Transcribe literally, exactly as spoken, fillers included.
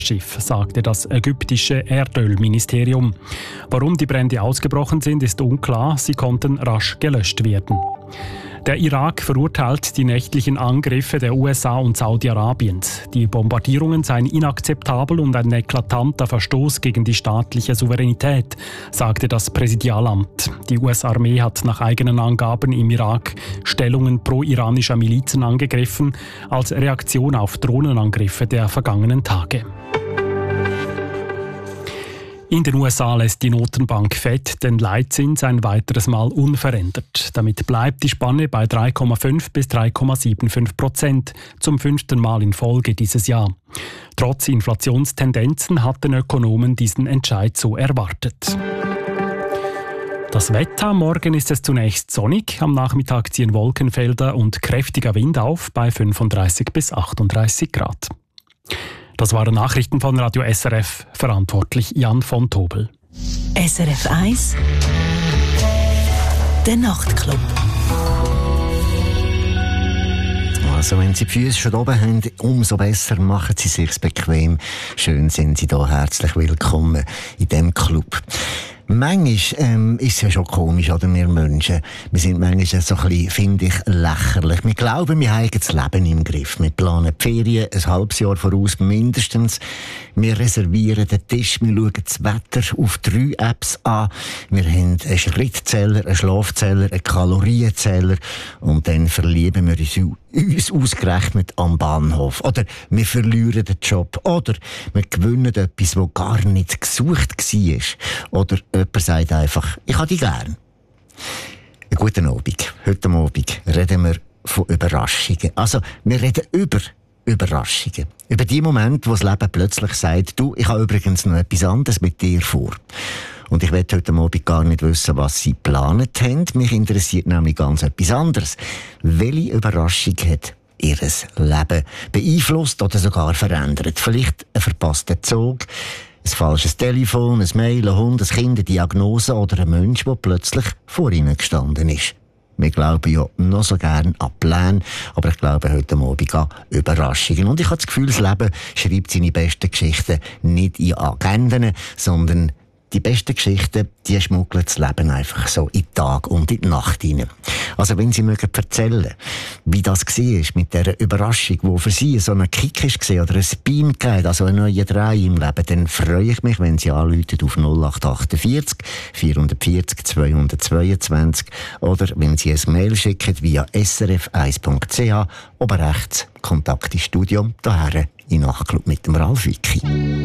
Schiff, sagte das ägyptische Erdölministerium. Warum die Brände ausgebrochen sind, ist unklar. Sie konnten rasch gelöscht werden. Der Irak verurteilt die nächtlichen Angriffe der U S A und Saudi-Arabiens. Die Bombardierungen seien inakzeptabel und ein eklatanter Verstoß gegen die staatliche Souveränität, sagte das Präsidialamt. Die U S-Armee hat nach eigenen Angaben im Irak Stellungen pro-iranischer Milizen angegriffen, als Reaktion auf Drohnenangriffe der vergangenen Tage. In den U S A lässt die Notenbank Fed den Leitzins ein weiteres Mal unverändert. Damit bleibt die Spanne bei drei Komma fünf bis drei Komma fünfundsiebzig Prozent zum fünften Mal in Folge dieses Jahr. Trotz Inflationstendenzen hatten Ökonomen diesen Entscheid so erwartet. Das Wetter: Morgen ist es zunächst sonnig, am Nachmittag ziehen Wolkenfelder und kräftiger Wind auf bei fünfunddreißig bis achtunddreißig Grad. Das waren Nachrichten von Radio S R F, verantwortlich Jan von Tobel. S R F eins, der Nachtclub. Also wenn Sie die Füße schon oben haben, umso besser, machen Sie sich's bequem. Schön sind Sie da, herzlich willkommen in diesem Club. Manchmal ähm, ist es ja schon komisch, oder wir Menschen. Wir sind manchmal so ein bisschen, finde ich, lächerlich. Wir glauben, wir haben das Leben im Griff. Wir planen die Ferien ein halbes Jahr voraus mindestens. Wir reservieren den Tisch, wir schauen das Wetter auf drei Apps an. Wir haben einen Schrittzähler, einen Schlafzähler, einen Kalorienzähler. Und dann verlieben wir uns uns ausgerechnet am Bahnhof. Oder wir verlieren den Job. Oder wir gewinnen etwas, das gar nicht gesucht war. Oder jemand sagt einfach, ich habe dich gern. Guten Abend. Heute Abend reden wir von Überraschungen. Also, wir reden über Überraschungen. Über die Momente, wo das Leben plötzlich sagt, du, ich habe übrigens noch etwas anderes mit dir vor. Und ich will heute Abend gar nicht wissen, was Sie geplant haben. Mich interessiert nämlich ganz etwas anderes. Welche Überraschung hat Ihr Leben beeinflusst oder sogar verändert? Vielleicht ein verpasster Zug, ein falsches Telefon, ein Mail, ein Hund, ein Kind, eine Diagnose oder ein Mensch, der plötzlich vor Ihnen gestanden ist. Wir glauben ja noch so gerne an Pläne, aber ich glaube heute Abend an Überraschungen. Und ich habe das Gefühl, das Leben schreibt seine besten Geschichten nicht in Agenden, sondern die besten Geschichten, die schmuggeln das Leben einfach so in den Tag und in die Nacht hinein. Also wenn Sie mögen erzählen, wie das war mit dieser Überraschung, die für Sie so ein Kick war oder ein Spin gegeben, also ein neuer Dreh im Leben, dann freue ich mich, wenn Sie anrufen auf null acht achtundvierzig, vierhundertvierzig, zweihundertzweiundzwanzig oder wenn Sie ein Mail schicken via s r f eins punkt c h, oben rechts, Kontakt ins Studio, daher in Nachtclub mit dem Ralf Wicki.